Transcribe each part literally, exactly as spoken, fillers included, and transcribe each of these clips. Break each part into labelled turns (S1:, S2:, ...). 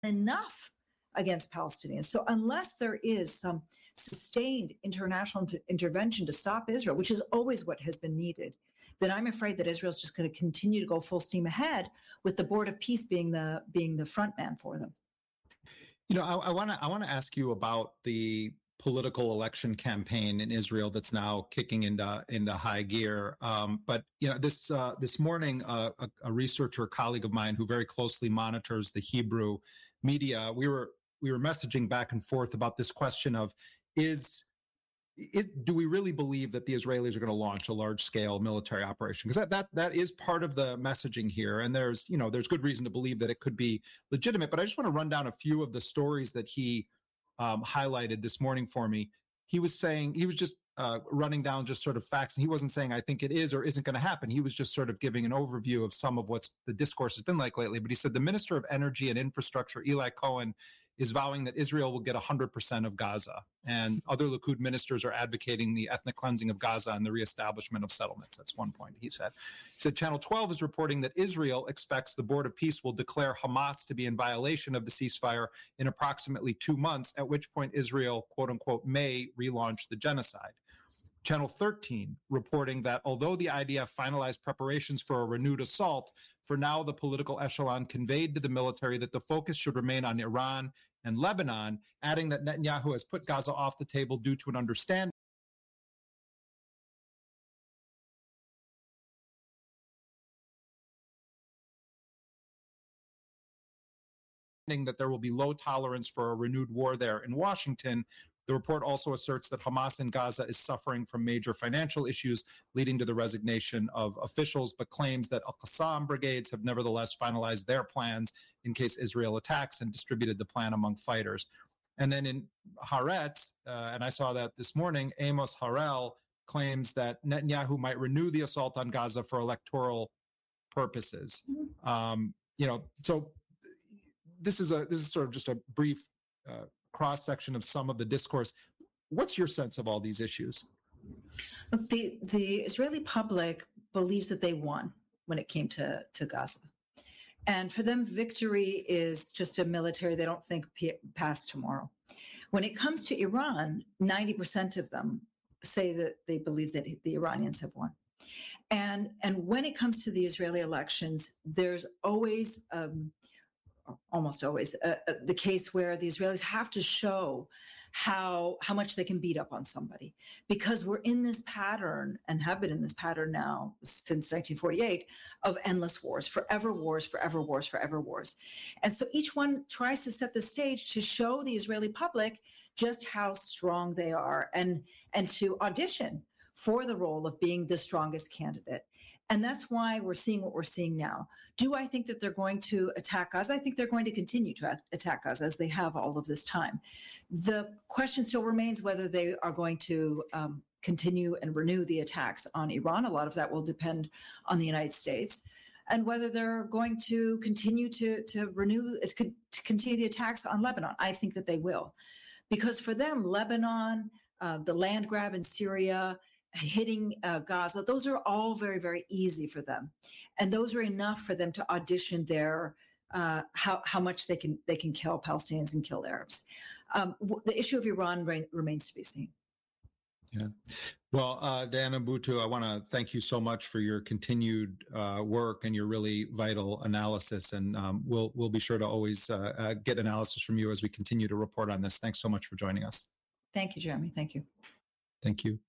S1: enough against Palestinians. So unless there is some sustained international inter- intervention to stop Israel, which is always what has been needed, then I'm afraid that Israel's just going to continue to go full steam ahead with the Board of Peace being the being the front man for them.
S2: You know, I want to I want to ask you about the political election campaign in Israel that's now kicking into into high gear. Um, but you know, this uh, this morning, uh, a, a researcher, a colleague of mine who very closely monitors the Hebrew media, we were we were messaging back and forth about this question of is. It, do we really believe that the Israelis are going to launch a large-scale military operation? Because that, that that is part of the messaging here, and there's you know there's good reason to believe that it could be legitimate. But I just want to run down a few of the stories that he um, highlighted this morning for me. He was saying he was just uh, running down just sort of facts, and he wasn't saying I think it is or isn't going to happen. He was just sort of giving an overview of some of what's the discourse has been like lately. But he said the Minister of Energy and Infrastructure, Eli Cohen, is vowing that Israel will get one hundred percent of Gaza. And other Likud ministers are advocating the ethnic cleansing of Gaza and the reestablishment of settlements. That's one point, he said. He said Channel twelve is reporting that Israel expects the Board of Peace will declare Hamas to be in violation of the ceasefire in approximately two months, at which point Israel, quote unquote, may relaunch the genocide. Channel thirteen reporting that although the I D F finalized preparations for a renewed assault, for now the political echelon conveyed to the military that the focus should remain on Iran and Lebanon, adding that Netanyahu has put Gaza off the table due to an understanding that there will be low tolerance for a renewed war there in Washington. The report also asserts that Hamas in Gaza is suffering from major financial issues, leading to the resignation of officials, but claims that Al-Qassam brigades have nevertheless finalized their plans in case Israel attacks and distributed the plan among fighters. And then in Haaretz, uh, and I saw that this morning, Amos Harel claims that Netanyahu might renew the assault on Gaza for electoral purposes. Um, you know, so this is a this is sort of just a brief uh, cross-section of some of the discourse. What's your sense of all these issues?
S1: The the Israeli public believes that they won when it came to, to Gaza. And for them, victory is just a military, they don't think p- past tomorrow. When it comes to Iran, ninety percent of them say that they believe that the Iranians have won. And, and when it comes to the Israeli elections, there's always... Um, almost always uh, uh, the case where the Israelis have to show how how much they can beat up on somebody, because we're in this pattern and have been in this pattern now since nineteen forty-eight of endless wars, forever wars, forever wars, forever wars. And so each one tries to set the stage to show the Israeli public just how strong they are and and to audition for the role of being the strongest candidate. And that's why we're seeing what we're seeing now. Do I think that they're going to attack Gaza? I think they're going to continue to attack Gaza as they have all of this time. The question still remains whether they are going to um, continue and renew the attacks on Iran. A lot of that will depend on the United States. And whether they're going to continue to, to renew, to continue the attacks on Lebanon. I think that they will. Because for them, Lebanon, uh, the land grab in Syria, hitting uh, Gaza, those are all very, very easy for them. And those are enough for them to audition their uh, how, how much they can they can kill Palestinians and kill Arabs. Um, w- the issue of Iran re- remains to be seen.
S2: Yeah. Well, uh, Diana Buttu, I want to thank you so much for your continued uh, work and your really vital analysis. And um, we'll we'll be sure to always uh, uh, get analysis from you as we continue to report on this. Thanks so much for joining us.
S1: Thank you, Jeremy. Thank you.
S2: Thank you.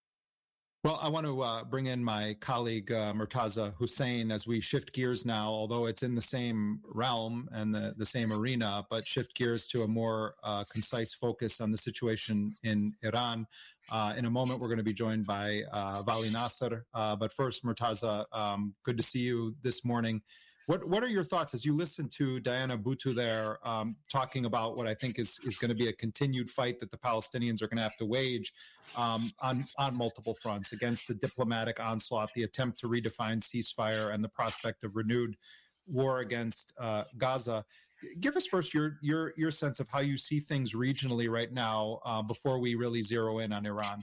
S2: Well, I want to uh, bring in my colleague, uh, Murtaza Hussain, as we shift gears now, although it's in the same realm and the, the same arena, but shift gears to a more uh, concise focus on the situation in Iran. Uh, in a moment, we're going to be joined by uh, Vali Nasser. Uh, but first, Murtaza, um, good to see you this morning. What what are your thoughts as you listen to Diana Buttu there um, talking about what I think is, is going to be a continued fight that the Palestinians are going to have to wage um, on, on multiple fronts against the diplomatic onslaught, the attempt to redefine ceasefire, and the prospect of renewed war against uh, Gaza. Give us first your your your sense of how you see things regionally right now uh, before we really zero in on Iran.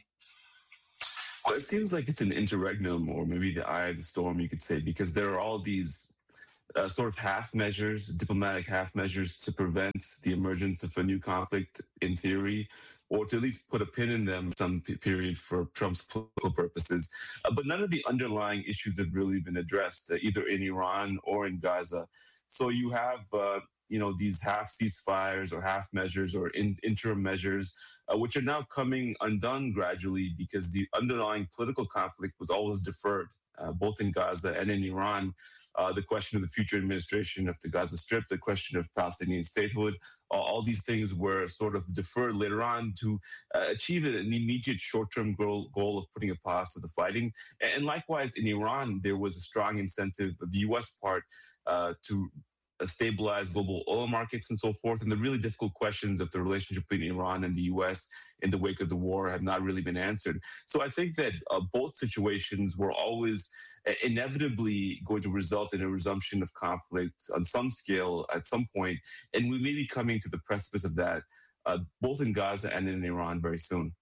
S3: Well, it seems like it's an interregnum, or maybe the eye of the storm, you could say, because there are all these uh, sort of half measures, diplomatic half measures to prevent the emergence of a new conflict in theory, or to at least put a pin in them some p- period for Trump's political purposes. Uh, but none of the underlying issues have really been addressed, uh, either in Iran or in Gaza. So you have, uh, you know, these half ceasefires or half measures or in, interim measures, uh, which are now coming undone gradually because the underlying political conflict was always deferred, uh, both in Gaza and in Iran. Uh, the question of the future administration of the Gaza Strip, the question of Palestinian statehood, uh, all these things were sort of deferred later on to uh, achieve an immediate short-term goal, goal of putting a pause to the fighting. And likewise, in Iran, there was a strong incentive of the U S part uh, to stabilize global oil markets and so forth. And the really difficult questions of the relationship between Iran and the U S in the wake of the war have not really been answered. So I think that uh, both situations were always inevitably going to result in a resumption of conflict on some scale at some point. And we may be coming to the precipice of that, uh, both in Gaza and in Iran very soon.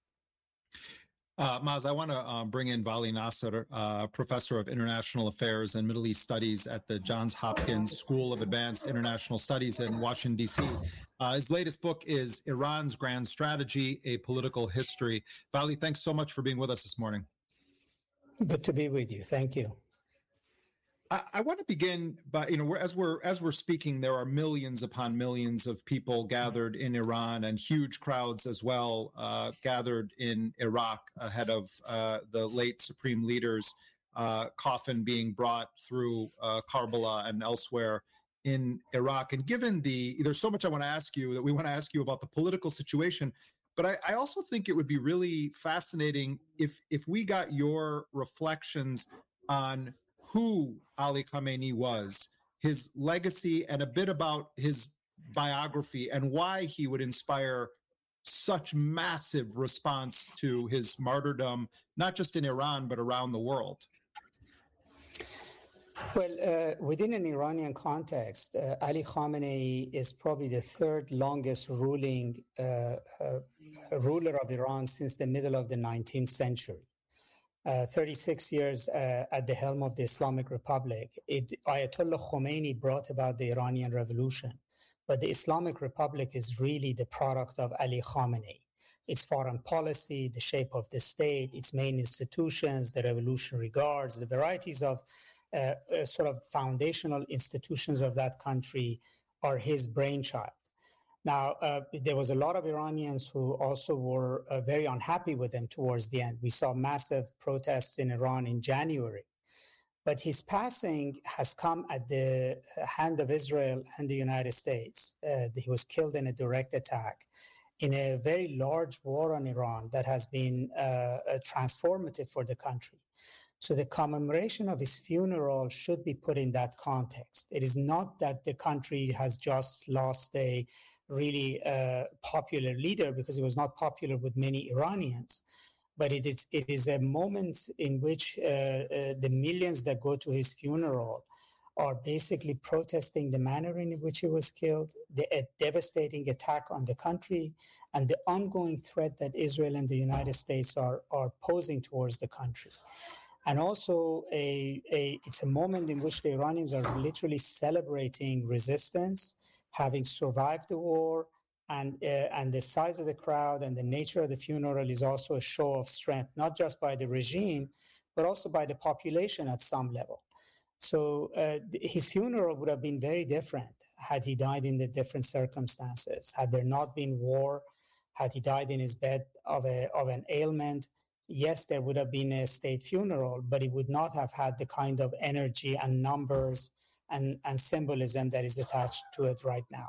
S2: Uh, Maaz, I want to uh, bring in Vali Nasser, uh, professor of international affairs and Middle East studies at the Johns Hopkins School of Advanced International Studies in Washington, D C. Uh, his latest book is Iran's Grand Strategy, A Political History. Vali, thanks so much for being with us this morning.
S4: Good to be with you. Thank you.
S2: I, I want to begin by, you know, we're, as we're as we're speaking, there are millions upon millions of people gathered in Iran and huge crowds as well uh, gathered in Iraq ahead of uh, the late supreme leader's uh, coffin being brought through uh, Karbala and elsewhere in Iraq. And given the, there's so much I want to ask you that we want to ask you about the political situation. But I, I also think it would be really fascinating if if we got your reflections on who Ali Khamenei was, his legacy, and a bit about his biography and why he would inspire such massive response to his martyrdom, not just in Iran, but around the world.
S4: Well, uh, within an Iranian context, uh, Ali Khamenei is probably the third longest ruling uh, uh, ruler of Iran since the middle of the nineteenth century. Uh, thirty-six years uh, at the helm of the Islamic Republic. It, Ayatollah Khomeini brought about the Iranian Revolution, but the Islamic Republic is really the product of Ali Khamenei. Its foreign policy, the shape of the state, its main institutions, the Revolutionary Guards, the varieties of uh, uh, sort of foundational institutions of that country are his brainchild. Now, uh, there was a lot of Iranians who also were uh, very unhappy with him towards the end. We saw massive protests in Iran in January. But his passing has come at the hand of Israel and the United States. Uh, he was killed in a direct attack in a very large war on Iran that has been uh, transformative for the country. So the commemoration of his funeral should be put in that context. It is not that the country has just lost a really uh, popular leader, because he was not popular with many Iranians. But it is it is a moment in which uh, uh, the millions that go to his funeral are basically protesting the manner in which he was killed, the a devastating attack on the country, and the ongoing threat that Israel and the United States are, are posing towards the country. And also, a, a it's a moment in which the Iranians are literally celebrating resistance, having survived the war, and uh, and the size of the crowd and the nature of the funeral is also a show of strength, not just by the regime, but also by the population at some level. So uh, his funeral would have been very different had he died in the different circumstances, had there not been war, had he died in his bed of a of an ailment. Yes, there would have been a state funeral, but it would not have had the kind of energy and numbers and, and symbolism that is attached to it right now.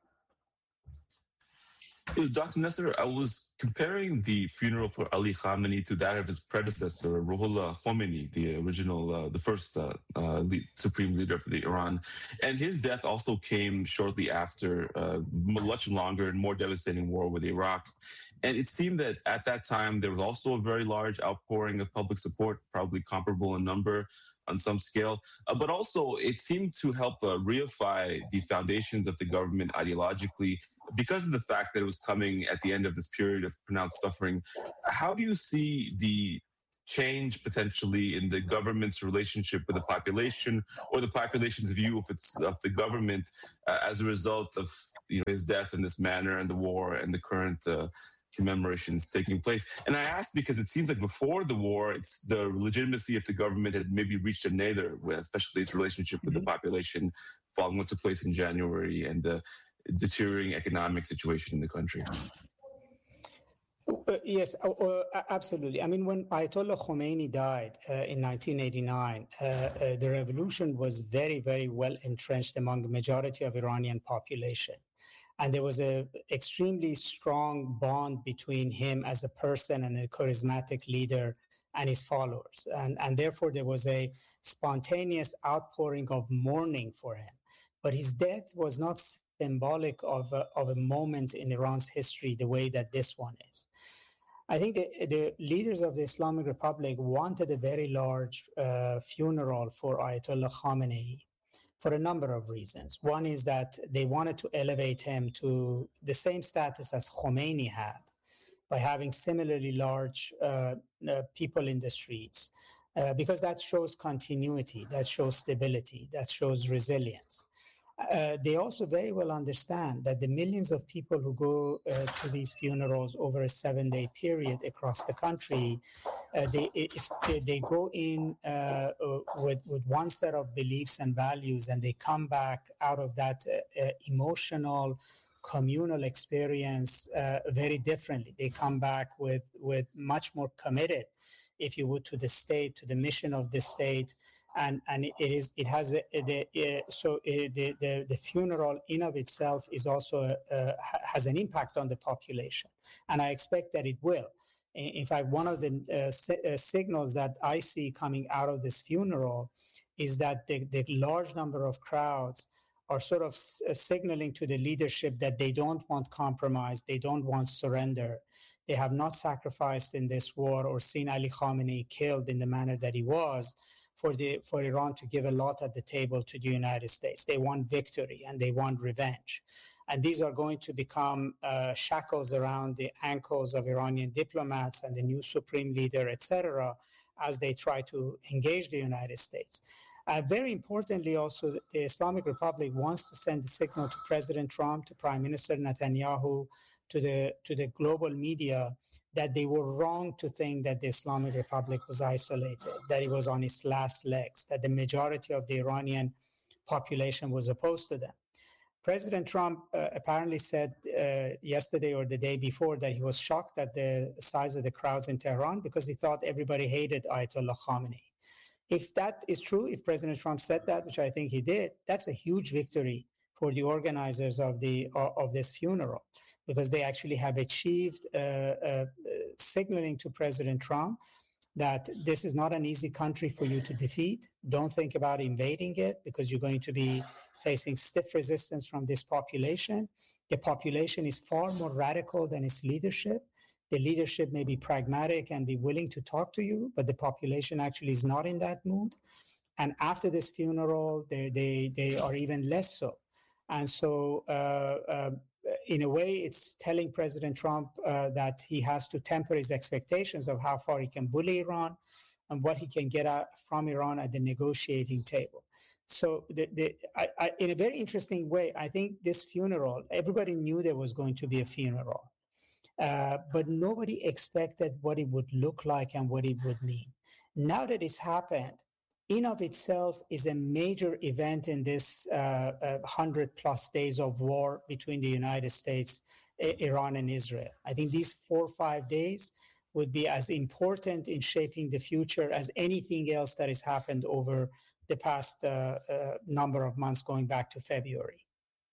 S3: Doctor Nasser, I was comparing the funeral for Ali Khamenei to that of his predecessor, Ruhollah Khomeini, the original, uh, the first uh, uh, lead, supreme leader of the Iran. And his death also came shortly after a much longer and more devastating war with Iraq. And it seemed that at that time, there was also a very large outpouring of public support, probably comparable in number on some scale. Uh, but also, it seemed to help uh, reify the foundations of the government ideologically, because of the fact that it was coming at the end of this period of pronounced suffering. How do you see the change potentially in the government's relationship with the population, or the population's view of its of the government uh, as a result of you know his death in this manner and the war and the current uh, commemorations taking place? And I ask because it seems like before the war, it's the legitimacy of the government had maybe reached a nadir, with especially its relationship with mm-hmm. the population, following what took place in January and the deteriorating economic situation in the country.
S4: Uh, yes, uh, uh, absolutely. I mean, when Ayatollah Khomeini died uh, in nineteen eighty-nine, uh, uh, the revolution was very, very well entrenched among the majority of Iranian population. And there was an extremely strong bond between him as a person and a charismatic leader and his followers. And, and therefore, there was a spontaneous outpouring of mourning for him. But his death was not symbolic of a, of a moment in Iran's history the way that this one is. I think the, the leaders of the Islamic Republic wanted a very large uh, funeral for Ayatollah Khamenei for a number of reasons. One is that they wanted to elevate him to the same status as Khomeini had by having similarly large uh, uh, people in the streets, uh, because that shows continuity, that shows stability, that shows resilience. Uh, they also very well understand that the millions of people who go uh, to these funerals over a seven-day period across the country, uh, they, it's, they go in uh, with, with one set of beliefs and values, and they come back out of that uh, uh, emotional, communal experience uh, very differently. They come back with, with much more committed, if you would, to the state, to the mission of the state. And and it is it has a, the uh, so uh, the, the the funeral in of itself is also uh, has an impact on the population, and I expect that it will. In, in fact, one of the uh, si- uh, signals that I see coming out of this funeral is that the, the large number of crowds are sort of s- uh, signaling to the leadership that they don't want compromise, they don't want surrender. They have not sacrificed in this war or seen Ali Khamenei killed in the manner that he was, for the for Iran to give a lot at the table to the United States. They want victory and they want revenge. And these are going to become uh, shackles around the ankles of Iranian diplomats and the new supreme leader, et cetera, as they try to engage the United States. Uh, very importantly, also, the Islamic Republic wants to send a signal to President Trump, to Prime Minister Netanyahu, to the to the global media, that they were wrong to think that the Islamic Republic was isolated, that it was on its last legs, that the majority of the Iranian population was opposed to them. President Trump uh, apparently said uh, yesterday or the day before that he was shocked at the size of the crowds in Tehran because he thought everybody hated Ayatollah Khamenei. If that is true, if President Trump said that, which I think he did, that's a huge victory for the organizers of the of this funeral, because they actually have achieved uh, uh, signaling to President Trump that this is not an easy country for you to defeat. Don't think about invading it, because you're going to be facing stiff resistance from this population. The population is far more radical than its leadership. The leadership may be pragmatic and be willing to talk to you, but the population actually is not in that mood. And after this funeral, they they, they are even less so. And so, uh, uh, in a way, it's telling President Trump uh, that he has to temper his expectations of how far he can bully Iran and what he can get out from Iran at the negotiating table. So, the, the, I, I, in a very interesting way, I think this funeral, everybody knew there was going to be a funeral, uh, but nobody expected what it would look like and what it would mean. Now that it's happened, in of itself is a major event in this uh, uh, hundred plus days of war between the United States, Iran, and Israel. I think these four or five days would be as important in shaping the future as anything else that has happened over the past uh, uh, number of months, going back to February.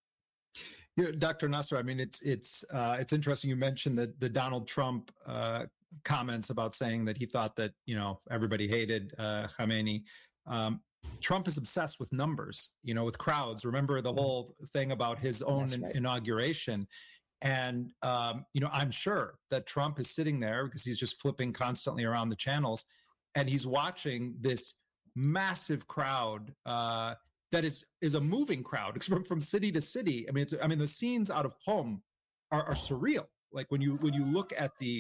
S2: Yeah, Doctor Nasser, I mean, it's it's uh, it's interesting you mentioned the the Donald Trump uh, comments about saying that he thought that, you know, everybody hated uh, Khamenei. Um, Trump is obsessed with numbers, you know, with crowds. Remember the whole thing about his own in, right. inauguration. And, um, you know, I'm sure that Trump is sitting there because he's just flipping constantly around the channels, and he's watching this massive crowd uh, that is is a moving crowd from, from city to city. I mean, it's, I mean, the scenes out of Qom are, are surreal. Like when you when you look at the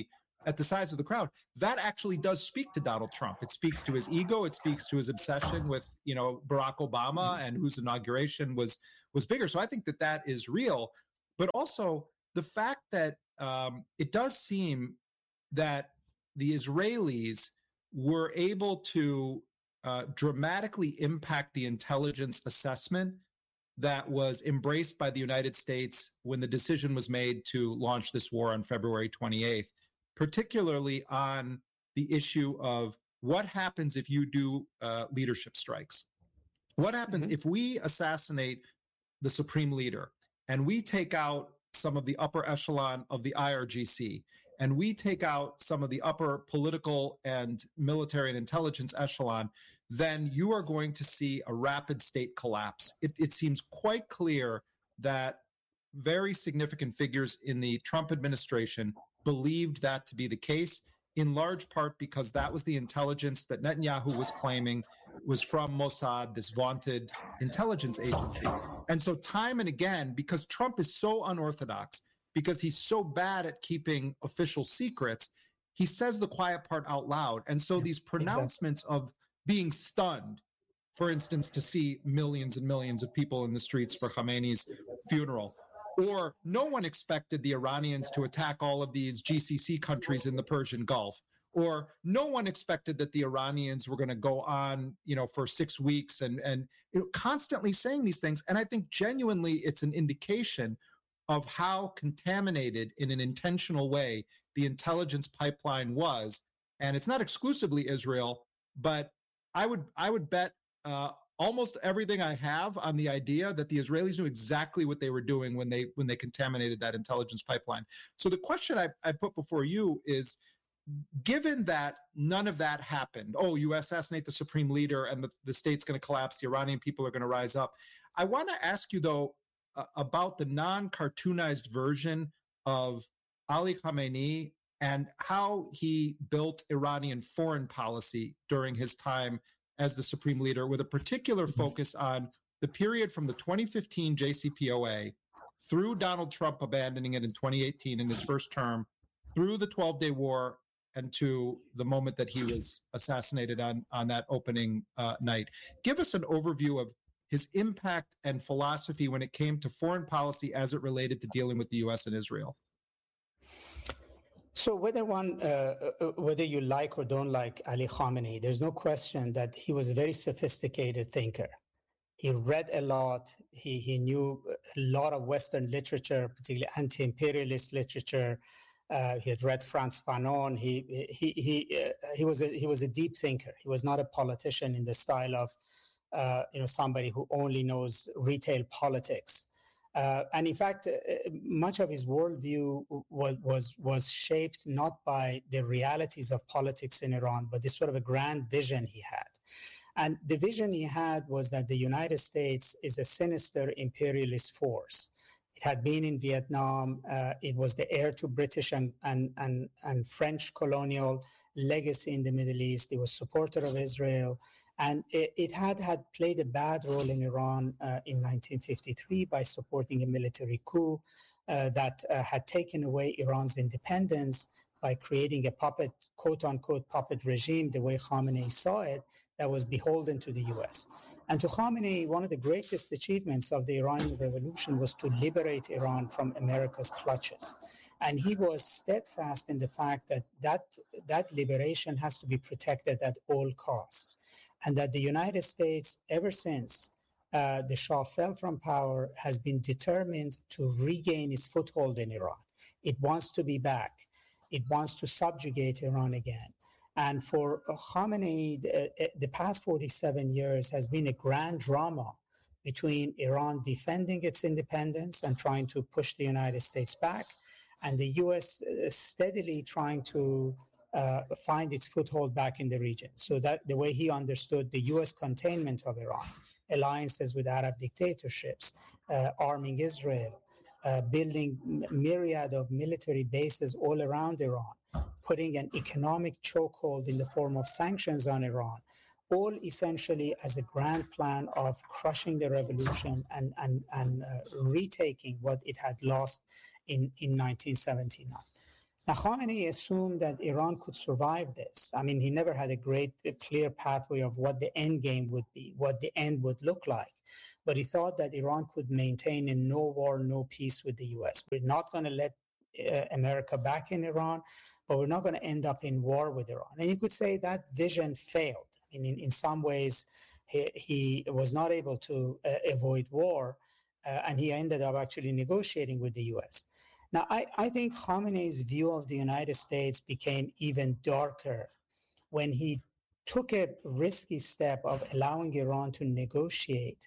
S2: at the size of the crowd, that actually does speak to Donald Trump. It speaks to his ego. It speaks to his obsession with, you know, Barack Obama, and whose inauguration was was bigger. So I think that that is real. But also the fact that um, it does seem that the Israelis were able to uh, dramatically impact the intelligence assessment that was embraced by the United States when the decision was made to launch this war on February twenty-eighth, particularly on the issue of what happens if you do uh, leadership strikes. What happens mm-hmm. if we assassinate the supreme leader and we take out some of the upper echelon of the I R G C, and we take out some of the upper political and military and intelligence echelon, then you are going to see a rapid state collapse. It, it seems quite clear that very significant figures in the Trump administration believed that to be the case, in large part because that was the intelligence that Netanyahu was claiming was from Mossad, this vaunted intelligence agency. And so time and again, because Trump is so unorthodox, because he's so bad at keeping official secrets, he says the quiet part out loud. And so these pronouncements exactly. of being stunned, for instance, to see millions and millions of people in the streets for Khamenei's funeral, or no one expected the Iranians to attack all of these G C C countries in the Persian Gulf, or no one expected that the Iranians were going to go on, you know, for six weeks and, and you know, constantly saying these things. And I think genuinely it's an indication of how contaminated in an intentional way the intelligence pipeline was. And it's not exclusively Israel, but I would I would bet uh, almost everything I have on the idea that the Israelis knew exactly what they were doing when they when they contaminated that intelligence pipeline. So the question I, I put before you is, given that none of that happened, oh, you assassinate the supreme leader and the, the state's going to collapse, the Iranian people are going to rise up. I want to ask you, though, uh, about the non-cartoonized version of Ali Khamenei and how he built Iranian foreign policy during his time as the supreme leader, with a particular focus on the period from the twenty fifteen J C P O A through Donald Trump abandoning it in twenty eighteen in his first term, through the twelve-day war, and to the moment that he was assassinated on, on that opening uh, night. Give us an overview of his impact and philosophy when it came to foreign policy as it related to dealing with the U S and Israel.
S4: So whether one, uh, whether you like or don't like Ali Khamenei, there's no question that he was a very sophisticated thinker. He read a lot. He he knew a lot of Western literature, particularly anti-imperialist literature. Uh, he had read Frantz Fanon. He he he uh, he was a he was a deep thinker. He was not a politician in the style of uh, you know somebody who only knows retail politics. Uh, and in fact, uh, much of his worldview was, was was shaped not by the realities of politics in Iran, but this sort of a grand vision he had. And the vision he had was that the United States is a sinister imperialist force. It had been in Vietnam. Uh, it was the heir to British and, and, and, and French colonial legacy in the Middle East. It was a supporter of Israel. And it, it had, had played a bad role in Iran uh, in nineteen fifty-three by supporting a military coup uh, that uh, had taken away Iran's independence by creating a puppet, quote-unquote, puppet regime, the way Khamenei saw it, that was beholden to the U S. And to Khamenei, one of the greatest achievements of the Iranian Revolution was to liberate Iran from America's clutches. And he was steadfast in the fact that that, that liberation has to be protected at all costs. And that the United States, ever since uh, the Shah fell from power, has been determined to regain its foothold in Iran. It wants to be back. It wants to subjugate Iran again. And for Khamenei, the, the past forty-seven years has been a grand drama between Iran defending its independence and trying to push the United States back, and the U S steadily trying to uh, find its foothold back in the region. So that the way he understood the U S containment of Iran, alliances with Arab dictatorships, uh, arming Israel, uh, building myriad of military bases all around Iran, putting an economic chokehold in the form of sanctions on Iran, all essentially as a grand plan of crushing the revolution and, and, and uh, retaking what it had lost in, in nineteen seventy-nine. Now, Khamenei assumed that Iran could survive this. I mean, he never had a great, a clear pathway of what the end game would be, what the end would look like. But he thought that Iran could maintain a no war, no peace with the U S. We're not going to let uh, America back in Iran, but we're not going to end up in war with Iran. And you could say that vision failed. I mean, in, in some ways, he, he was not able to uh, avoid war, uh, and he ended up actually negotiating with the U S. Now, I, I think Khamenei's view of the United States became even darker when he took a risky step of allowing Iran to negotiate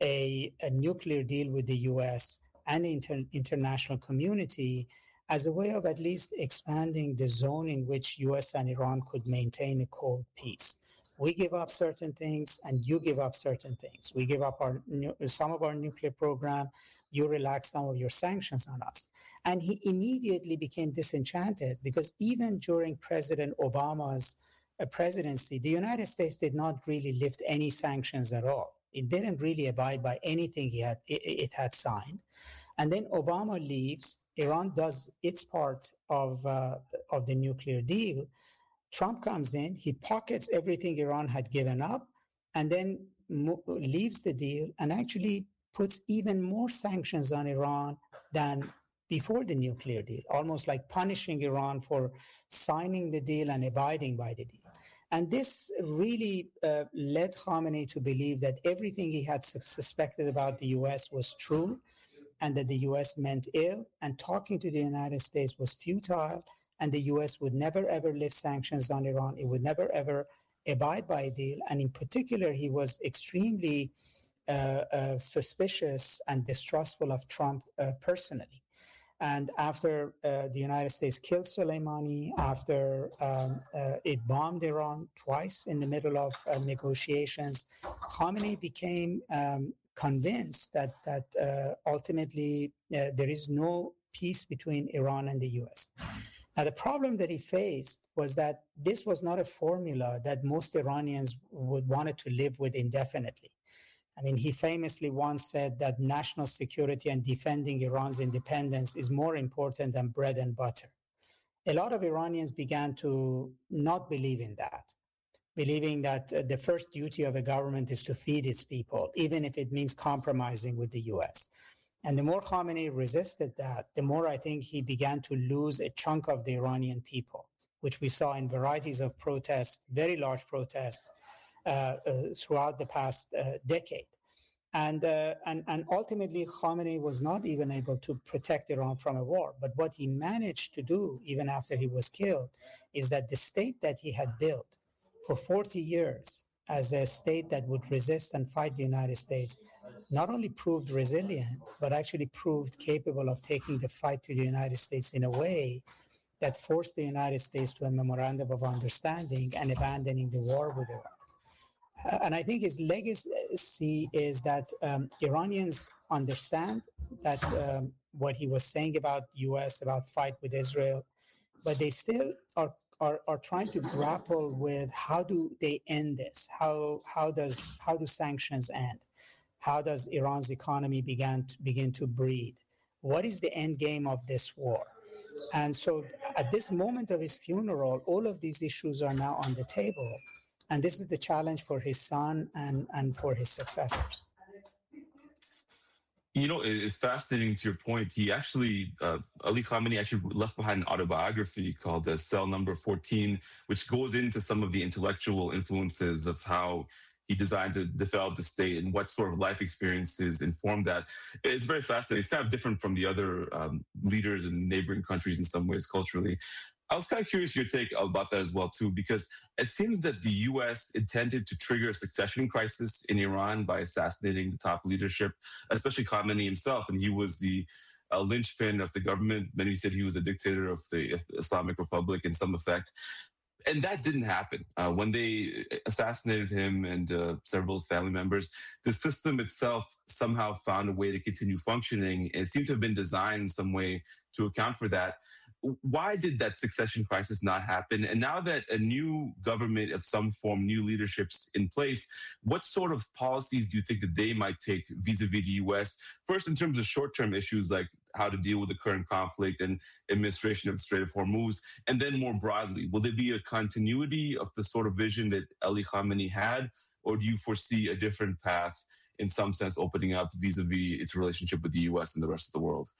S4: a, a nuclear deal with the U S and the inter, international community as a way of at least expanding the zone in which U S and Iran could maintain a cold peace. We give up certain things and you give up certain things. We give up our some of our nuclear program, you relax some of your sanctions on us. And he immediately became disenchanted because even during President Obama's uh, presidency, the United States did not really lift any sanctions at all. It didn't really abide by anything he had, it, it had signed. And then Obama leaves, Iran does its part of, uh, of the nuclear deal. Trump comes in, he pockets everything Iran had given up, and then mo- leaves the deal and actually puts even more sanctions on Iran than before the nuclear deal, almost like punishing Iran for signing the deal and abiding by the deal. And this really uh, led Khamenei to believe that everything he had su- suspected about the U S was true and that the U S meant ill, and talking to the United States was futile, and the U S would never, ever lift sanctions on Iran. It would never, ever abide by a deal. And in particular, he was extremely uh, uh, suspicious and distrustful of Trump uh, personally. And after uh, the United States killed Soleimani, after um, uh, it bombed Iran twice in the middle of uh, negotiations, Khamenei became um, convinced that, that uh, ultimately uh, there is no peace between Iran and the U S. Now, the problem that he faced was that this was not a formula that most Iranians would wanted to live with indefinitely. I mean, he famously once said that national security and defending Iran's independence is more important than bread and butter. A lot of Iranians began to not believe in that, believing that uh, the first duty of a government is to feed its people, even if it means compromising with the U S. And the more Khamenei resisted that, the more I think he began to lose a chunk of the Iranian people, which we saw in varieties of protests, very large protests uh, uh, throughout the past uh, decade. And, uh, and, and ultimately, Khamenei was not even able to protect Iran from a war. But what he managed to do, even after he was killed, is that the state that he had built for forty years as a state that would resist and fight the United States not only proved resilient, but actually proved capable of taking the fight to the United States in a way that forced the United States to a memorandum of understanding and abandoning the war with Iran. Uh, and I think his legacy is that um, Iranians understand that um, what he was saying about the U S, about fight with Israel, but they still are Are, are trying to grapple with how do they end this? How how does how do sanctions end? How does Iran's economy begin to, begin to breathe? What is the end game of this war? And so at this moment of his funeral, all of these issues are now on the table. And this is the challenge for his son and, and for his successors.
S3: You know, it's fascinating to your point. He actually, uh, Ali Khamenei actually left behind an autobiography called uh, Cell Number fourteen, which goes into some of the intellectual influences of how he designed to develop the state and what sort of life experiences informed that. It's very fascinating. It's kind of different from the other um, leaders in neighboring countries in some ways culturally. I was kind of curious your take about that as well, too, because it seems that the U S intended to trigger a succession crisis in Iran by assassinating the top leadership, especially Khamenei himself. And he was the uh, linchpin of the government. Many said he was a dictator of the Islamic Republic in some effect. And that didn't happen. Uh, when they assassinated him and uh, several of his family members, the system itself somehow found a way to continue functioning. And it seemed to have been designed in some way to account for that. Why did that succession crisis not happen? And now that a new government of some form, new leadership's in place, what sort of policies do you think that they might take vis-a-vis the U S? First, in terms of short-term issues like how to deal with the current conflict and administration of the Strait of Hormuz? And then more broadly, will there be a continuity of the sort of vision that Ali Khamenei had, or do you foresee a different path, in some sense, opening up vis-a-vis its relationship with the U S and the rest of the world?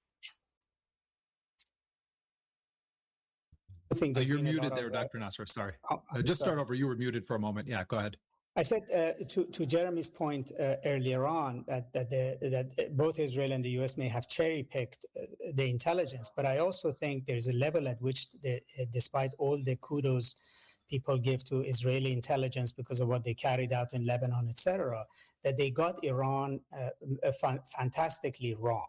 S4: I think
S2: uh, you're muted
S4: there,
S2: of, Doctor Nasser. Sorry.
S4: Oh,
S2: uh, just
S4: sorry.
S2: start over. You were muted for a moment. Yeah, go ahead.
S4: I said uh, to to Jeremy's point uh, earlier on that that the, that both Israel and the U S may have cherry picked uh, the intelligence, but I also think there's a level at which, the, uh, despite all the kudos people give to Israeli intelligence because of what they carried out in Lebanon, et cetera, that they got Iran uh, fan- fantastically wrong.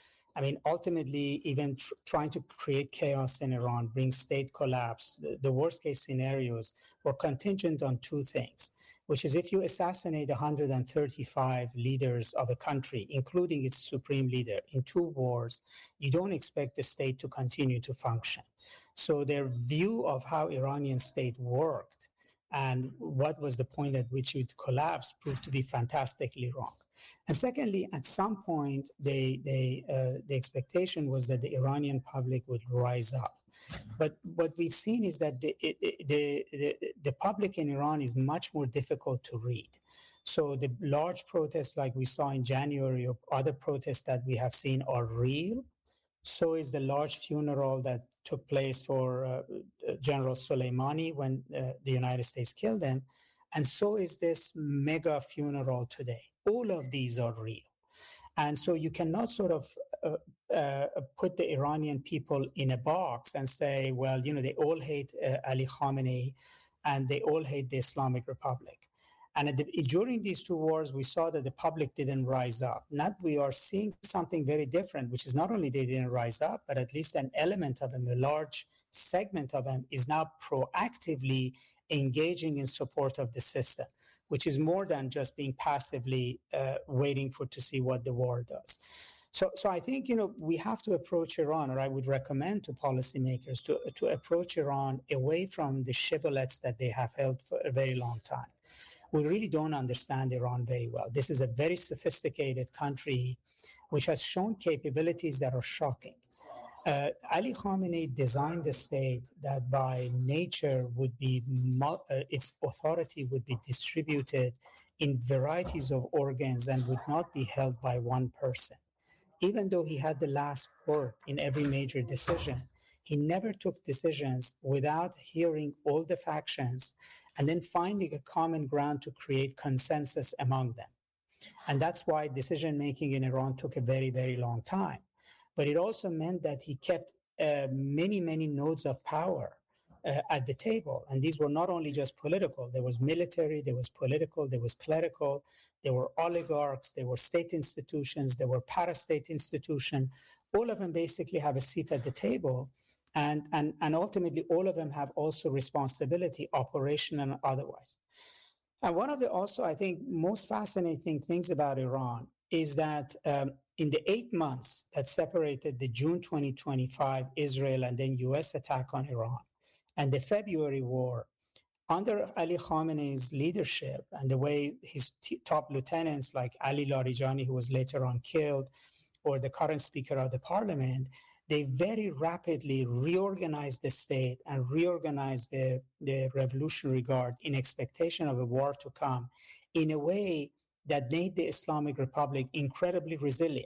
S4: I mean, ultimately, even tr- trying to create chaos in Iran, bring state collapse, the, the worst case scenarios were contingent on two things, which is if you assassinate one hundred thirty-five leaders of a country, including its supreme leader, in two wars, you don't expect the state to continue to function. So their view of how Iranian state worked and what was the point at which it collapsed proved to be fantastically wrong. And secondly, at some point, they, they, uh, the expectation was that the Iranian public would rise up. But what we've seen is that the, the, the, the public in Iran is much more difficult to read. So the large protests like we saw in January or other protests that we have seen are real. So is the large funeral that took place for uh, General Soleimani when uh, the United States killed him. And so is this mega funeral today. All of these are real. And so you cannot sort of uh, uh, put the Iranian people in a box and say, well, you know, they all hate uh, Ali Khamenei and they all hate the Islamic Republic. And at the, during these two wars, we saw that the public didn't rise up. Now we are seeing something very different, which is not only they didn't rise up, but at least an element of them, a large segment of them, is now proactively engaging in support of the system, which is more than just being passively uh, waiting for to see what the war does. So, so I think, you know, we have to approach Iran, or I would recommend to policymakers to, to approach Iran away from the shibboleths that they have held for a very long time. We really don't understand Iran very well. This is a very sophisticated country which has shown capabilities that are shocking. Uh, Ali Khamenei designed a state that by nature would be, uh, its authority would be distributed in varieties of organs and would not be held by one person. Even though he had the last word in every major decision, he never took decisions without hearing all the factions and then finding a common ground to create consensus among them. And that's why decision-making in Iran took a very, very long time. But it also meant that he kept uh, many, many nodes of power uh, at the table. And these were not only just political. There was military, there was political, there was clerical, there were oligarchs, there were state institutions, there were parastate institutions. All of them basically have a seat at the table. And, and, and ultimately, all of them have also responsibility, operational and otherwise. And one of the also, I think, most fascinating things about Iran is that um, in the eight months that separated the June twenty twenty-five Israel and then U S attack on Iran and the February war, under Ali Khamenei's leadership and the way his t- top lieutenants like Ali Larijani, who was later on killed, or the current Speaker of the Parliament, they very rapidly reorganized the state and reorganized the, the Revolutionary Guard in expectation of a war to come in a way that made the Islamic Republic incredibly resilient.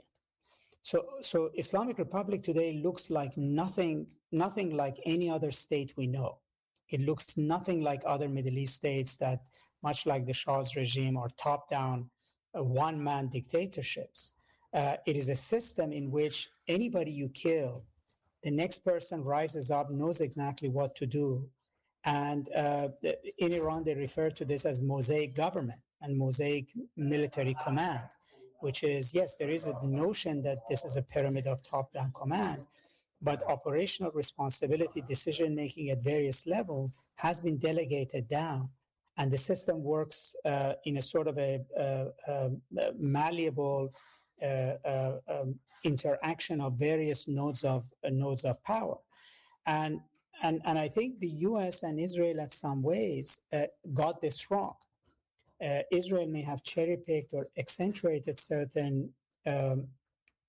S4: So, so Islamic Republic today looks like nothing, nothing like any other state we know. It looks nothing like other Middle East states that, much like the Shah's regime, are top-down, uh, one-man dictatorships. Uh, it is a system in which anybody you kill, the next person rises up, knows exactly what to do. And uh, in Iran, they refer to this as mosaic government and mosaic military command, which is, yes, there is a notion that this is a pyramid of top-down command, but operational responsibility, decision-making at various levels has been delegated down. And the system works uh, in a sort of a, a, a malleable Uh, uh, um, interaction of various nodes of uh, nodes of power, and and and I think the U S and Israel, at some ways, uh, got this wrong. Uh, Israel may have cherry picked or accentuated certain um,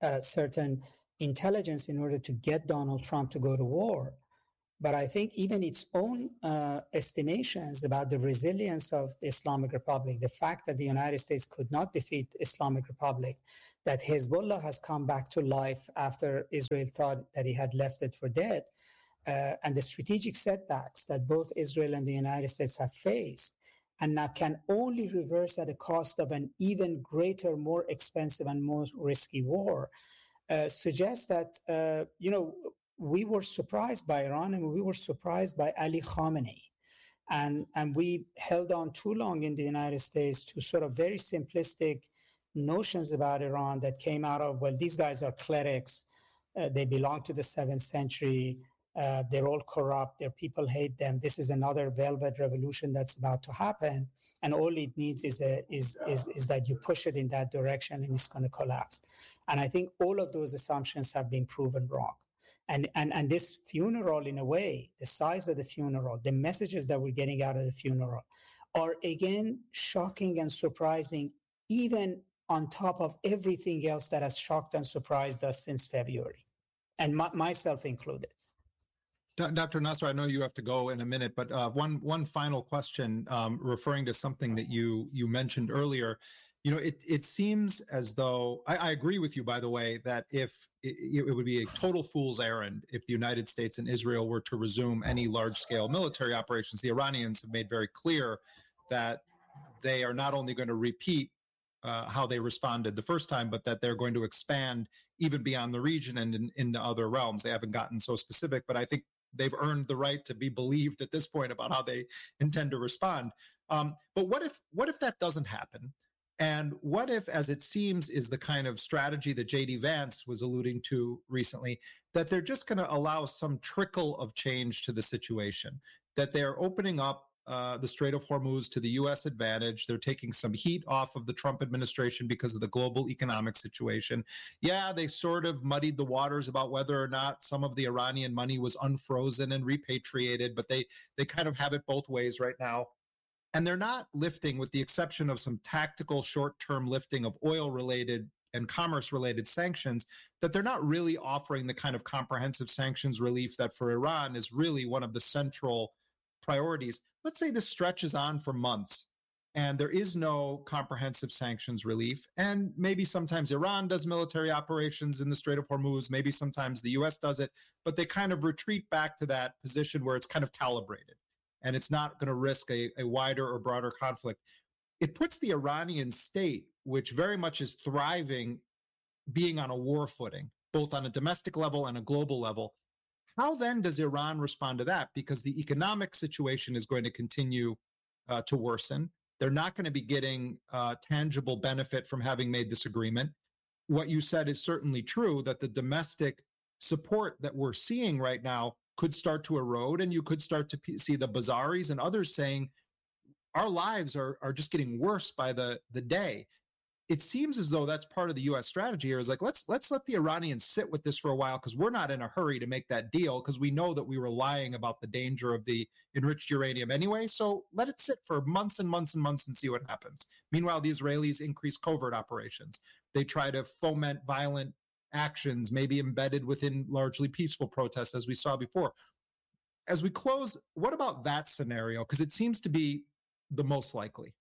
S4: uh, certain intelligence in order to get Donald Trump to go to war. But I think even its own uh, estimations about the resilience of the Islamic Republic, the fact that the United States could not defeat Islamic Republic, that Hezbollah has come back to life after Israel thought that he had left it for dead, uh, and the strategic setbacks that both Israel and the United States have faced, and now can only reverse at the cost of an even greater, more expensive and more risky war, uh, suggests that, uh, you know, we were surprised by Iran and we were surprised by Ali Khamenei. And, and we held on too long in the United States to sort of very simplistic notions about Iran that came out of, well, these guys are clerics, uh, they belong to the seventh century, uh, they're all corrupt, their people hate them, this is another velvet revolution that's about to happen, and all it needs is, a, is, is, is that you push it in that direction and it's going to collapse. And I think all of those assumptions have been proven wrong. And, and and this funeral, in a way, the size of the funeral, the messages that we're getting out of the funeral are, again, shocking and surprising, even on top of everything else that has shocked and surprised us since February, and my, myself included.
S2: Doctor Nasser, I know you have to go in a minute, but uh, one one final question, um, referring to something that you you mentioned earlier. You know, it it seems as though, I, I agree with you, by the way, that if it, it would be a total fool's errand if the United States and Israel were to resume any large-scale military operations. The Iranians have made very clear that they are not only going to repeat uh, how they responded the first time, but that they're going to expand even beyond the region and in, into other realms. They haven't gotten so specific, but I think they've earned the right to be believed at this point about how they intend to respond. Um, but what if what if that doesn't happen? And what if, as it seems is the kind of strategy that J D Vance was alluding to recently, that they're just going to allow some trickle of change to the situation, that they're opening up uh, the Strait of Hormuz to the U S advantage. They're taking some heat off of the Trump administration because of the global economic situation. Yeah, they sort of muddied the waters about whether or not some of the Iranian money was unfrozen and repatriated, but they they kind of have it both ways right now. And they're not lifting, with the exception of some tactical short-term lifting of oil-related and commerce-related sanctions, that they're not really offering the kind of comprehensive sanctions relief that for Iran is really one of the central priorities. Let's say this stretches on for months and there is no comprehensive sanctions relief. And maybe sometimes Iran does military operations in the Strait of Hormuz. Maybe sometimes the U S does it, but they kind of retreat back to that position where it's kind of calibrated. And it's not going to risk a, a wider or broader conflict. It puts the Iranian state, which very much is thriving, being on a war footing, both on a domestic level and a global level. How then does Iran respond to that? Because the economic situation is going to continue uh, to worsen. They're not going to be getting uh, tangible benefit from having made this agreement. What you said is certainly true, that the domestic support that we're seeing right now could start to erode, and you could start to p- see the Bazaris and others saying, our lives are are just getting worse by the, the day. It seems as though that's part of the U S strategy here, is like, let's let's let the Iranians sit with this for a while, because we're not in a hurry to make that deal, because we know that we were lying about the danger of the enriched uranium anyway. So let it sit for months and months and months and see what happens. Meanwhile, the Israelis increase covert operations. They try to foment violent actions, maybe embedded within largely peaceful protests, as we saw before. As we close, what about that scenario? Because it seems to be the most likely.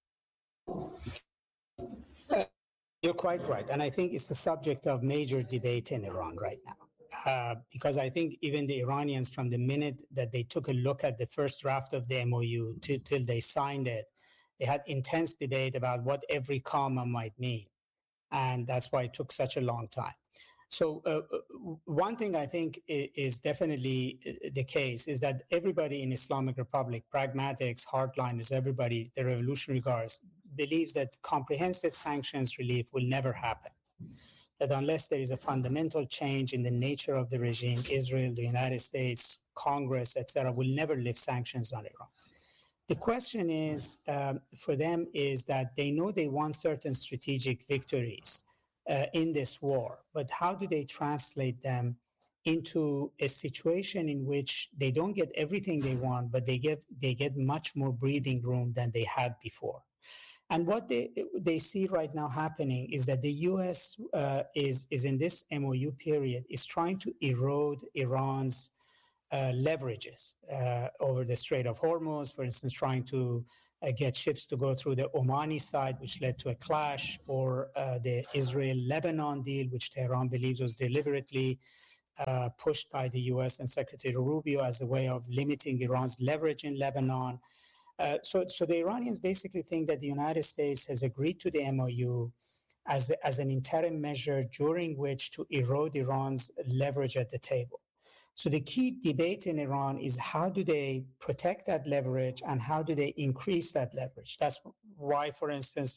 S4: You're quite right. And I think it's a subject of major debate in Iran right now. Uh, because I think even the Iranians, from the minute that they took a look at the first draft of the M O U to, till they signed it, they had intense debate about what every comma might mean. And that's why it took such a long time. So uh, one thing I think is definitely the case is that everybody in Islamic Republic, pragmatics, hardliners, everybody, the Revolutionary Guards, believes that comprehensive sanctions relief will never happen. That unless there is a fundamental change in the nature of the regime, Israel, the United States, Congress, et cetera, will never lift sanctions on Iran. The question is, um, for them, is that they know they want certain strategic victories Uh, in this war, but how do they translate them into a situation in which they don't get everything they want, but they get they get much more breathing room than they had before? And what they they see right now happening is that the U S uh, is is in this M O U period is trying to erode Iran's uh, leverages uh, over the Strait of Hormuz, for instance, trying to uh, get ships to go through the Omani side, which led to a clash, or uh, the Israel-Lebanon deal, which Tehran believes was deliberately uh, pushed by the U S and Secretary Rubio as a way of limiting Iran's leverage in Lebanon. Uh, so, so the Iranians basically think that the United States has agreed to the M O U as, as an interim measure during which to erode Iran's leverage at the table. So the key debate in Iran is how do they protect that leverage and how do they increase that leverage? That's why, for instance,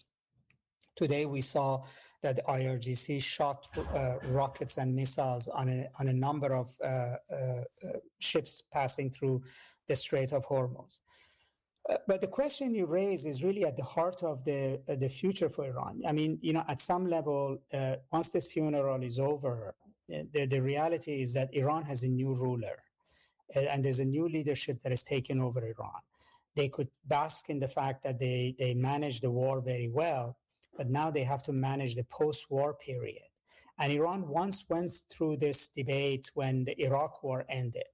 S4: today we saw that the I R G C shot uh, rockets and missiles on a, on a number of uh, uh, uh, ships passing through the Strait of Hormuz. Uh, but the question you raise is really at the heart of the uh, the future for Iran. I mean, you know, at some level, uh, once this funeral is over, the, the reality is that Iran has a new ruler, uh, and there's a new leadership that has taken over Iran. They could bask in the fact that they they managed the war very well, but now they have to manage the post-war period. And Iran once went through this debate when the Iraq war ended.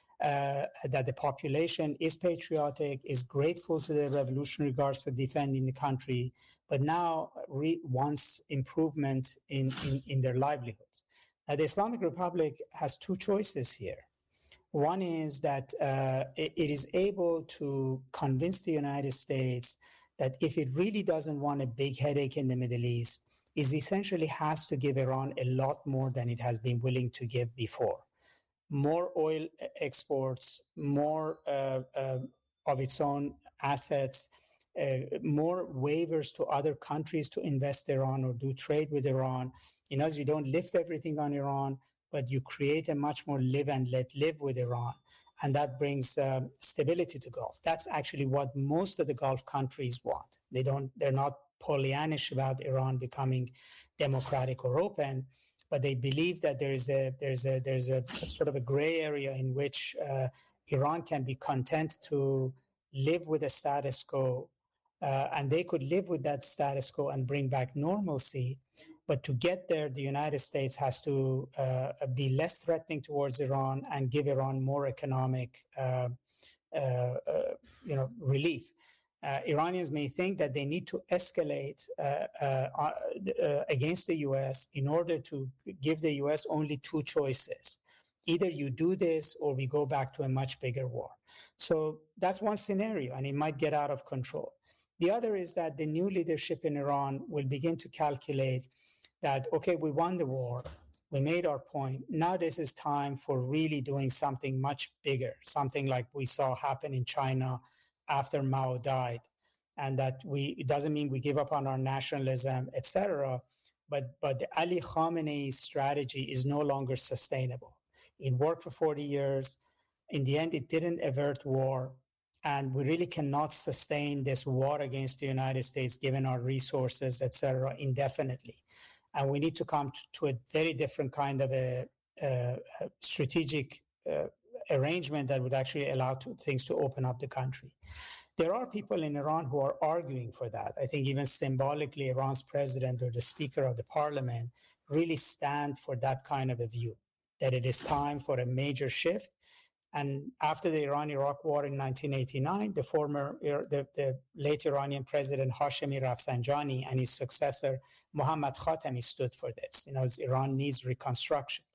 S4: Uh, that the population is patriotic, is grateful to the Revolutionary Guards for defending the country, but now re- wants improvement in, in, in their livelihoods. Now, the Islamic Republic has two choices here. One is that uh, it, it is able to convince the United States that if it really doesn't want a big headache in the Middle East, it essentially has to give Iran a lot more than it has been willing to give before. More oil exports, more uh, uh, of its own assets, uh, more waivers to other countries to invest in Iran or do trade with Iran. You know, you don't lift everything on Iran, but you create a much more live and let live with Iran. And that brings um, stability to Gulf. That's actually what most of the Gulf countries want. They don't, they're not Pollyannish about Iran becoming democratic or open, but they believe that there is a there's a there's a sort of a gray area in which uh, Iran can be content to live with a status quo, uh, and they could live with that status quo and bring back normalcy. But to get there, the United States has to uh, be less threatening towards Iran and give Iran more economic, uh, uh, uh, you know, relief. Uh, Iranians may think that they need to escalate uh, uh, uh, against the U S in order to give the U S only two choices. Either you do this or we go back to a much bigger war. So that's one scenario, and it might get out of control. The other is that the new leadership in Iran will begin to calculate that, okay, we won the war, we made our point. Now this is time for really doing something much bigger, something like we saw happen in China after Mao died, and that we it doesn't mean we give up on our nationalism, et cetera. But but the Ali Khamenei strategy is no longer sustainable. It worked for forty years. In the end, it didn't avert war, and we really cannot sustain this war against the United States, given our resources, et cetera, indefinitely. And we need to come to, to a very different kind of a, a, a strategic uh, arrangement that would actually allow to, things to open up the country. There are people in Iran who are arguing for that. I think even symbolically, Iran's president or the speaker of the parliament really stand for that kind of a view, that it is time for a major shift. And after the Iran-Iraq war in nineteen eighty-nine, the former, the, the late Iranian president Hashemi Rafsanjani and his successor Mohammad Khatami stood for this. You know, Iran needs reconstruction.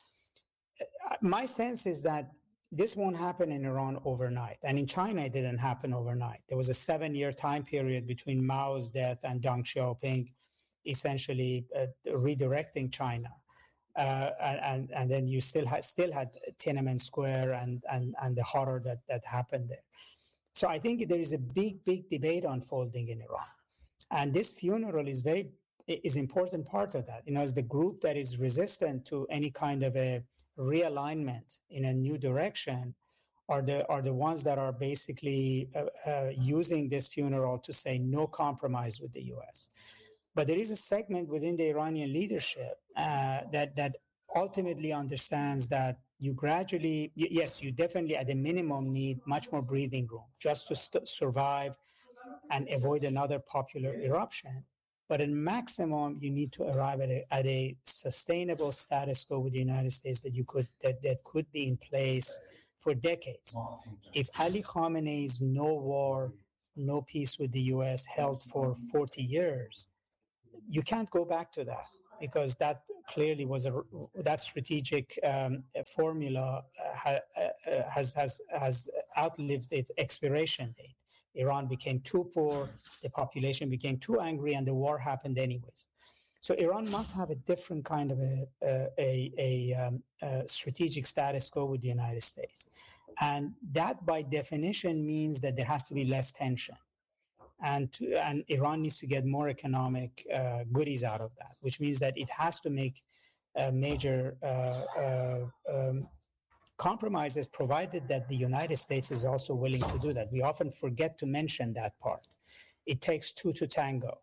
S4: My sense is that this won't happen in Iran overnight. And in China, it didn't happen overnight. There was a seven-year time period between Mao's death and Deng Xiaoping essentially uh, redirecting China. Uh, and, and then you still had, still had Tiananmen Square and, and, and the horror that, that happened there. So I think there is a big, big debate unfolding in Iran. And this funeral is very is important part of that. You know, as the group that is resistant to any kind of a realignment in a new direction are the are the ones that are basically uh, uh, using this funeral to say no compromise with the U S. But there is a segment within the Iranian leadership uh, that that ultimately understands that you gradually, yes, you definitely at a minimum need much more breathing room just to st- survive and avoid another popular eruption. But in maximum, you need to arrive at a, at a sustainable status quo with the United States that you could that, that could be in place for decades. If Ali Khamenei's no war, no peace with the U S held for forty years, you can't go back to that, because that clearly was a that strategic um, formula uh, has has has outlived its expiration date. Iran became too poor, the population became too angry, and the war happened anyways. So Iran must have a different kind of a a, a, a, um, a strategic status quo with the United States, and that by definition means that there has to be less tension. And, to, and Iran needs to get more economic uh, goodies out of that, which means that it has to make uh, major uh, uh, um, compromises, provided that the United States is also willing to do that. We often forget to mention that part. It takes two to tango.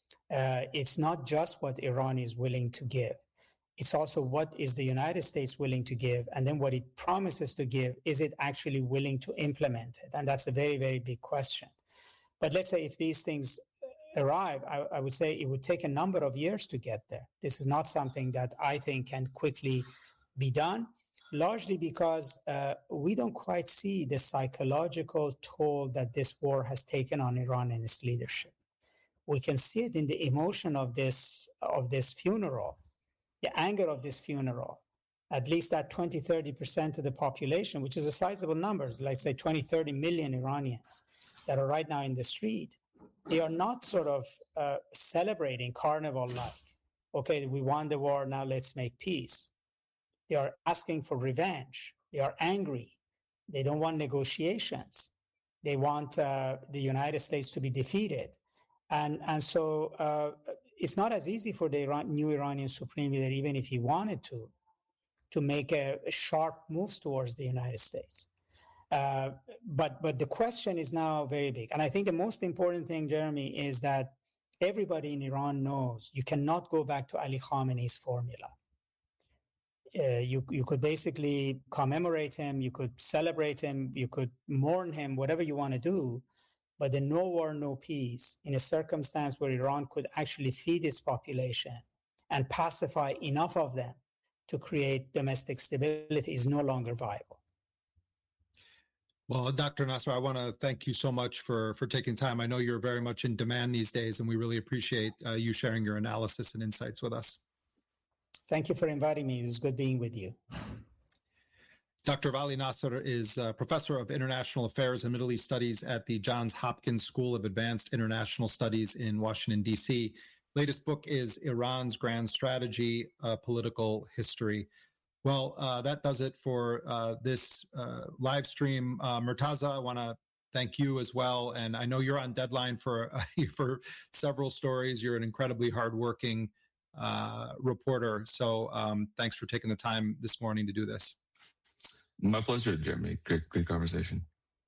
S4: Uh, it's not just what Iran is willing to give. It's also what is the United States willing to give, and then what it promises to give, is it actually willing to implement it? And that's a very, very big question. But let's say if these things arrive, I, I would say it would take a number of years to get there. This is not something that I think can quickly be done, largely because uh, we don't quite see the psychological toll that this war has taken on Iran and its leadership. We can see it in the emotion of this, of this funeral, the anger of this funeral. At least that twenty, thirty percent of the population, which is a sizable number, like say twenty, thirty million Iranians, that are right now in the street, they are not sort of uh, celebrating carnival-like. Okay, we won the war, now let's make peace. They are asking for revenge. They are angry. They don't want negotiations. They want uh, the United States to be defeated. And, and so uh, it's not as easy for the Iran, new Iranian Supreme Leader, even if he wanted to, to make a, a sharp moves towards the United States. Uh, but but the question is now very big. And I think the most important thing, Jeremy, is that everybody in Iran knows you cannot go back to Ali Khamenei's formula. Uh, you, you could basically commemorate him, you could celebrate him, you could mourn him, whatever you want to do. But the no war, no peace, in a circumstance where Iran could actually feed its population and pacify enough of them to create domestic stability, is no longer viable.
S2: Well, Doctor Nasser, I want to thank you so much for, for taking time. I know you're very much in demand these days, and we really appreciate uh, you sharing your analysis and insights with us.
S4: Thank you for inviting me. It was good being with you.
S2: Doctor Vali Nasser is a professor of international affairs and Middle East studies at the Johns Hopkins School of Advanced International Studies in Washington, D C. Latest book is Iran's Grand Strategy, A Political History. Well, uh, that does it for uh, this uh, live stream. Uh, Murtaza, I want to thank you as well. And I know you're on deadline for uh, for several stories. You're an incredibly hardworking uh, reporter. So um, thanks for taking the time this morning to do this.
S3: My pleasure, Jeremy. Great, great conversation.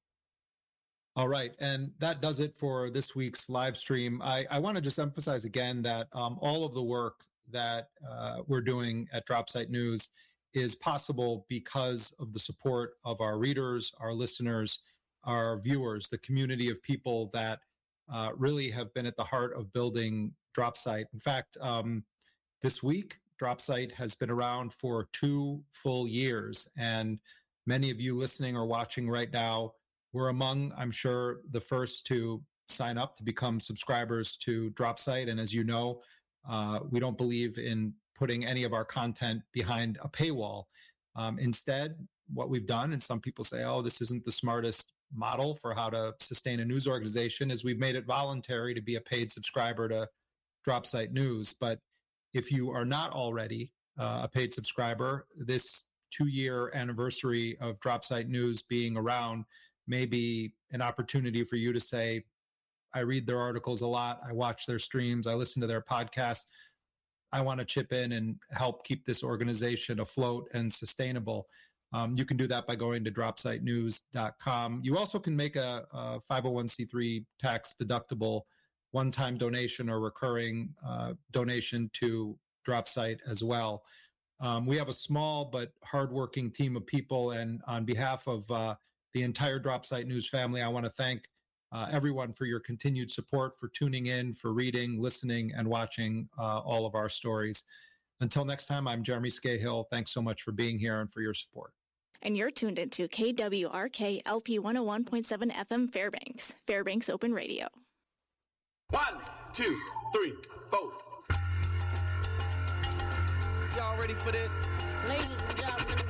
S2: All right. And that does it for this week's live stream. I, I want to just emphasize again that um, all of the work that uh, we're doing at Dropsite News is possible because of the support of our readers, our listeners, our viewers, the community of people that uh, really have been at the heart of building Dropsite. In fact, um, this week, Dropsite has been around for two full years. And many of you listening or watching right now were among, I'm sure, the first to sign up to become subscribers to Dropsite. And as you know, uh, we don't believe in putting any of our content behind a paywall. Um, instead, what we've done, and some people say, oh, this isn't the smartest model for how to sustain a news organization, is we've made it voluntary to be a paid subscriber to Dropsite News. But if you are not already uh, a paid subscriber, this two-year anniversary of Dropsite News being around may be an opportunity for you to say, I read their articles a lot, I watch their streams, I listen to their podcasts. I want to chip in and help keep this organization afloat and sustainable. Um, you can do that by going to dropsite news dot com. You also can make a, a five oh one c three tax deductible one-time donation or recurring uh, donation to Dropsite as well. Um, we have a small but hardworking team of people, and on behalf of uh, the entire Dropsite News family, I want to thank uh, everyone for your continued support, for tuning in, for reading, listening, and watching uh, all of our stories. Until next time, I'm Jeremy Scahill. Thanks so much for being here and for your support.
S5: And you're tuned into K W R K L P one oh one point seven F M Fairbanks, Fairbanks Open Radio.
S6: One, two, three, four. Y'all ready for this?
S7: Ladies and gentlemen.